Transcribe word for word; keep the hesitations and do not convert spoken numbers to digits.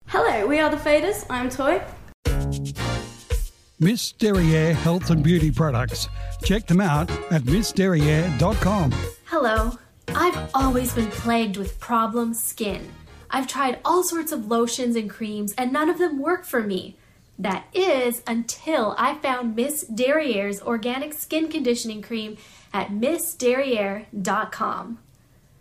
Hello, we are the Faders. I'm Toy. Miss Derriere Health and Beauty Products. Check them out at miss derriere dot com. Hello. I've always been plagued with problem skin. I've tried all sorts of lotions and creams and none of them work for me. That is until I found Miss Derriere's organic skin conditioning cream at miss derriere dot com.